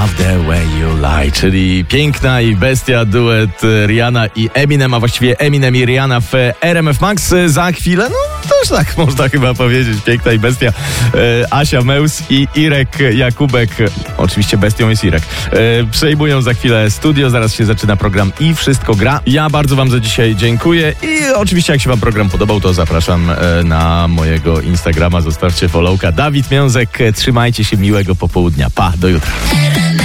Love the way you lie, czyli Piękna i Bestia, duet Rihanna i Eminem, a właściwie Eminem i Rihanna w RMF Max. Za chwilę, no też tak można chyba powiedzieć, Piękna i Bestia, Asia Meus i Irek Jakubek, oczywiście bestią jest Irek, przejmują za chwilę studio, zaraz się zaczyna program i wszystko gra. Ja bardzo wam za dzisiaj dziękuję i oczywiście jak się wam program podobał, to zapraszam na mojego Instagrama, zostawcie followka. Dawid Miązek, trzymajcie się, miłego popołudnia, pa, do jutra.